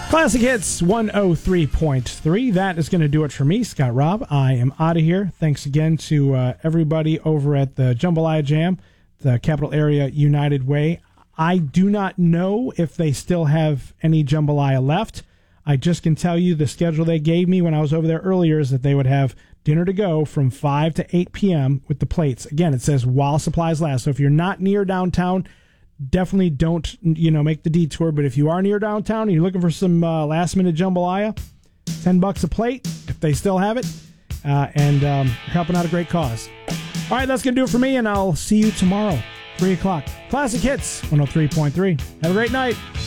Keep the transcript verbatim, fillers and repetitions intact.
Classic Hits one oh three point three. That is going to do it for me, Scott Robb. I am out of here. Thanks again to uh, everybody over at the Jambalaya Jam, the Capital Area United Way. I do not know if they still have any jambalaya left. I just can tell you the schedule they gave me when I was over there earlier is that they would have dinner to go from five to eight p.m. with the plates. Again, it says while supplies last. So if you're not near downtown, definitely don't, you know, make the detour. But if you are near downtown and you're looking for some uh, last-minute jambalaya, ten bucks a plate if they still have it. Uh, and um, you're helping out a great cause. All right, that's going to do it for me, and I'll see you tomorrow, three o'clock. Classic Hits one oh three point three. Have a great night.